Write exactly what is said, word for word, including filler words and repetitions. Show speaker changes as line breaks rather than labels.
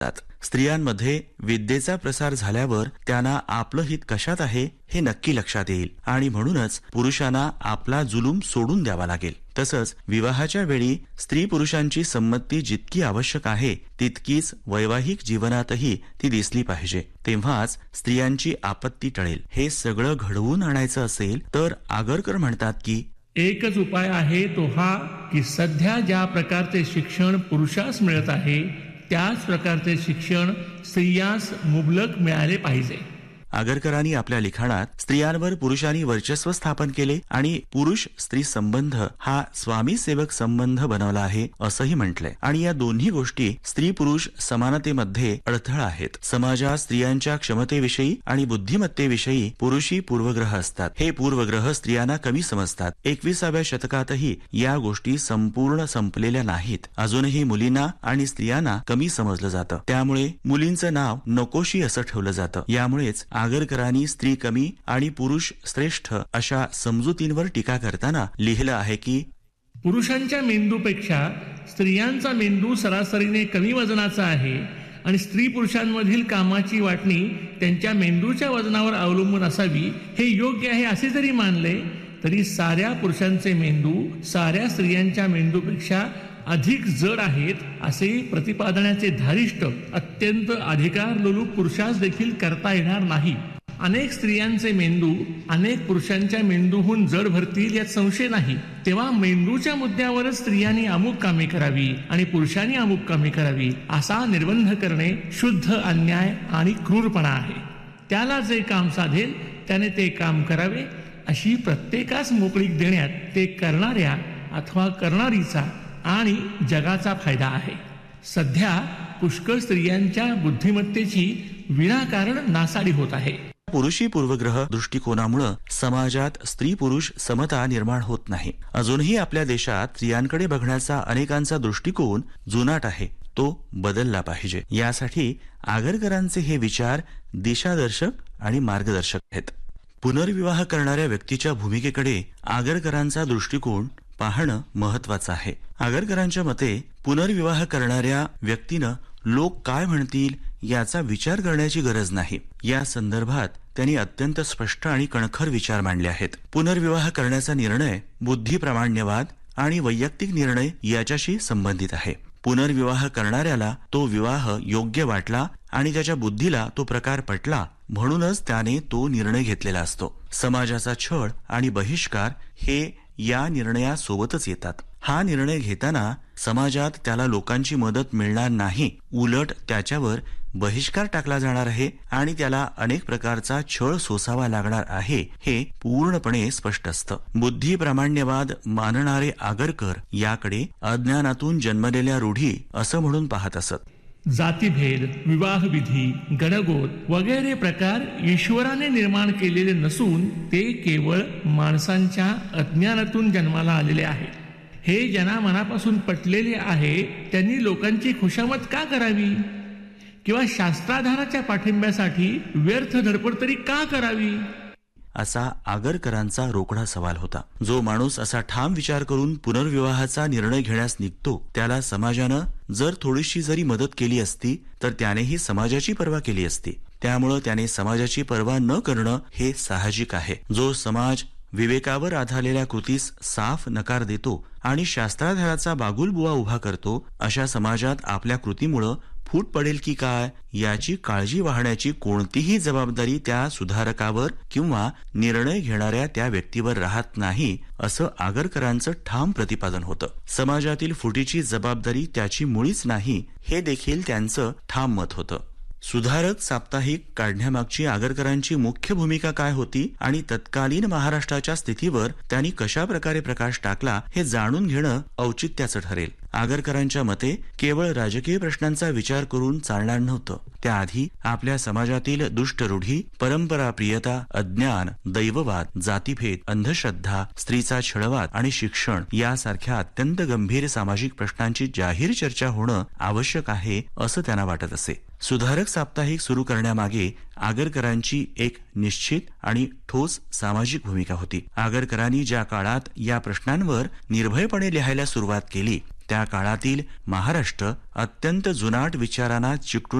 स्त्रियांमध्ये विद्येचा प्रसार झाल्यावर त्यांना आपलं हित कशात आहे हे नक्की लक्षात येईल आणि म्हणूनच पुरुषांना आपला जुलूम सोडून द्यावा लागेल. तसंच विवाहाच्या वेळी स्त्री पुरुषांची संमती जितकी आवश्यक आहे तितकीच वैवाहिक जीवनातही ती दिसली पाहिजे. तेव्हाच स्त्रियांची आपत्ती टळेल. हे सगळं घडवून आणायचं असेल तर आगरकर म्हणतात की
एकच उपाय आहे तो हा की सध्या ज्या प्रकारचे शिक्षण पुरुषास मिळत आहे त्याच प्रकारचे शिक्षण स्त्रियास मुबलक मिळाले पाहिजे.
आगरकरांनी आपल्या लिखाणात स्त्रियांवर पुरुषांनी वर्चस्व स्थापन केले आणि पुरुष स्त्री संबंध हा स्वामी सेवक संबंध बनवला आहे असंही म्हटलंय. आणि या दोन्ही गोष्टी स्त्री पुरुष समानतेमध्ये अडथळा आहेत. समाजात स्त्रियांच्या क्षमतेविषयी आणि बुद्धिमत्तेविषयी पुरुषी पूर्वग्रह असतात. हे पूर्वग्रह स्त्रियांना कमी समजतात. एकविसाव्या शतकातही या गोष्टी संपूर्ण संपलेल्या नाहीत. अजूनही मुलींना आणि स्त्रियांना कमी समजलं जातं. त्यामुळे मुलींचं नाव नकोशी असं ठेवलं जातं. यामुळेच आगरकरांनी स्त्री कमी आणि पुरुष श्रेष्ठ अशा समजुतींवर टीका करताना लिहिलं आहे की
पुरुषांच्या मेंदूपेक्षा स्त्रियांचा मेंदू सरासरीने कमी वजनाचा आहे आणि स्त्री पुरुषांमधील कामाची वाटणी त्यांच्या मेंदूच्या वजनावर अवलंबून असावी हे योग्य आहे असे जरी मानले तरी साऱ्या पुरुषांचे मेंदू साऱ्या स्त्रियांच्या मेंदूपेक्षा अधिक जड आहेत असे प्रतिपादनाचे धारिष्ट अत्यंत अधिकार लोलूप पुरुषास देखील करता येणार नाही. अनेक स्त्रियांचे मेंदू अनेक पुरुषांच्या मेंदूहून जड भरतील यात संशय नाही. तेव्हा मेंदूच्या मुद्द्यावरच स्त्रियांनी अमुक कामे करावी आणि पुरुषांनी अमुक कामे करावी असा निर्बंध करणे शुद्ध अन्याय आणि क्रूरपणा आहे. त्याला जे काम साधेल त्याने ते काम करावे अशी प्रत्येकास मोकळीक देण्यात ते करणाऱ्या अथवा करणारीचा आणि जगाचा फायदा आहे. सध्या पुष्कळ स्त्रियांच्या बुद्धिमत्तेची विनाकारण नासाडी होत आहे.
पुरुषी पूर्वग्रह दृष्टिकोनामुळे समाजात स्त्री पुरुष समता निर्माण होत नाही. अजूनही आपल्या देशात स्त्रियांकडे बघण्याचा अनेकांचा दृष्टिकोन जुनाट आहे. तो बदलला पाहिजे. यासाठी आगरकरांचे हे विचार दिशादर्शक आणि मार्गदर्शक आहेत. पुनर्विवाह करणाऱ्या व्यक्तीच्या भूमिकेकडे आगरकरांचा दृष्टिकोन पाहणं महत्वाचं आहे. आगरकरांच्या मते पुनर्विवाह करणाऱ्या व्यक्तीनं लोक काय म्हणतील याचा विचार करण्याची गरज नाही. या संदर्भात त्यांनी अत्यंत स्पष्ट आणि कणखर विचार मांडले आहेत. पुनर्विवाह करण्याचा निर्णय बुद्धिप्रामाण्यवाद आणि वैयक्तिक निर्णय याच्याशी संबंधित आहे. पुनर्विवाह करणाऱ्याला तो विवाह योग्य वाटला आणि त्याच्या बुद्धीला तो प्रकार पटला म्हणूनच त्याने तो निर्णय घेतलेला असतो. समाजाचा छळ आणि बहिष्कार हे या निर्णयासोबतच येतात. हा निर्णय घेताना समाजात त्याला लोकांची मदत मिळणार नाही, उलट त्याच्यावर बहिष्कार टाकला जाणार आहे आणि त्याला अनेक प्रकारचा छळ सोसावा लागणार आहे हे पूर्णपणे स्पष्ट असतं. बुद्धिप्रामाण्यवाद मानणारे आगरकर याकडे अज्ञानातून जन्मलेल्या रूढी असं म्हणून पाहत असत.
जातीभेद, विवाहविधी, गणगोत वगैरे प्रकार ईश्वराने निर्माण केलेले नसून ते केवळ माणसांच्या अज्ञानातून जन्माला आलेले आहेत. हे ज्यांना मनापासून पटलेले आहे त्यांनी लोकांची खुशामत का करावी किंवा शास्त्राधाराच्या पाठिंब्यासाठी व्यर्थ धडपड तरी का करावी
असा आगरकरांचा रोकडा सवाल होता. जो माणूस असा ठाम विचार करून पुनर्विवाहाचा निर्णय घेण्यास निघतो त्याला समाजानं जर थोडीशी जरी मदत केली असती तर त्यानेही समाजाची पर्वा केली असती. त्यामुळं त्याने समाजाची पर्वा न करणं हे साहजिक आहे. जो समाज विवेकावर आधारलेल्या कृतीस साफ नकार देतो आणि शास्त्राधाराचा बागुलबुवा उभा करतो अशा समाजात आपल्या कृतीमुळं फूट पडेल की काय याची काळजी वाहण्याची कोणतीही जबाबदारी त्या सुधारकावर किंवा निर्णय घेणाऱ्या त्या व्यक्तीवर राहत नाही असं आगरकरांचं ठाम प्रतिपादन होतं. समाजातील फुटीची जबाबदारी त्याची मुळीच नाही हे देखील त्यांचं ठाम मत होतं. सुधारक साप्ताहिक काढण्यामागची आगरकरांची मुख्य भूमिका काय होती आणि तत्कालीन महाराष्ट्राच्या स्थितीवर त्यांनी कशा प्रकारे प्रकाश टाकला हे जाणून घेणं औचित्याचं ठरेल. आगरकरांच्या मते केवळ राजकीय प्रश्नांचा विचार करून चालणार नव्हतं. त्याआधी आपल्या समाजातील दुष्ट रूढी, परंपराप्रियता, अज्ञान, दैववाद, जातीभेद, अंधश्रद्धा, स्त्रीचा छळवाद आणि शिक्षण यासारख्या अत्यंत गंभीर सामाजिक प्रश्नांची जाहीर चर्चा होणं आवश्यक आहे असं त्यांना वाटत असे. सुधारक साप्ताहिक सुरू करण्यामागे आगरकरांची एक निश्चित आणि ठोस सामाजिक भूमिका होती. आगरकरांनी ज्या काळात या प्रश्नांवर निर्भयपणे लिहायला सुरुवात केली त्या काळातील महाराष्ट्र अत्यंत जुनाट विचारांना चिकटून